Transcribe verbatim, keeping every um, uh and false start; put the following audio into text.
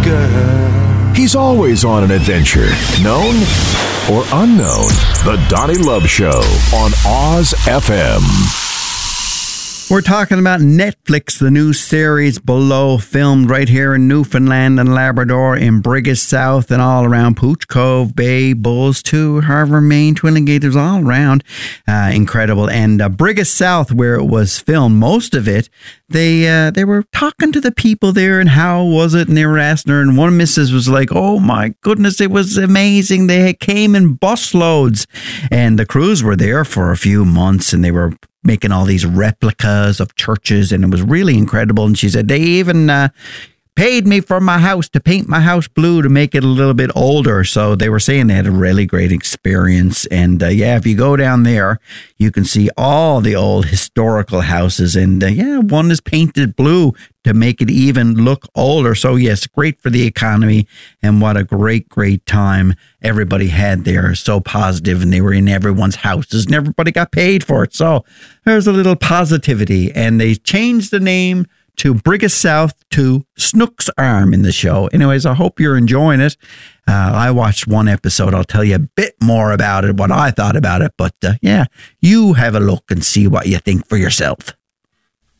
girl. He's always on an adventure, known or unknown. The Donnie Love Show on Oz F M. We're talking about Netflix, the new series Below, filmed right here in Newfoundland and Labrador, in Brigus South, and all around Pooch Cove, Bay, Bulls, too, Harbour, Maine, Twilling Gators, all around. Uh, incredible. And uh, Brigus South, where it was filmed, most of it, they uh, they were talking to the people there and how was it, and they were asking her, and one missus was like, oh my goodness, it was amazing. They came in busloads, and the crews were there for a few months, and they were making all these replicas of churches, and it was really incredible. And she said they even uh, paid me for my house, to paint my house blue, to make it a little bit older. So they were saying they had a really great experience. And uh, yeah, if you go down there, you can see all the old historical houses. And uh, yeah, one is painted blue to make it even look older. So yes, great for the economy. And what a great, great time everybody had there. So positive, and they were in everyone's houses and everybody got paid for it. So there's a little positivity. And they changed the name to Brigus South to Snook's Arm in the show. Anyways, I hope you're enjoying it. Uh, I watched one episode. I'll tell you a bit more about it, what I thought about it. But uh, yeah, you have a look and see what you think for yourself.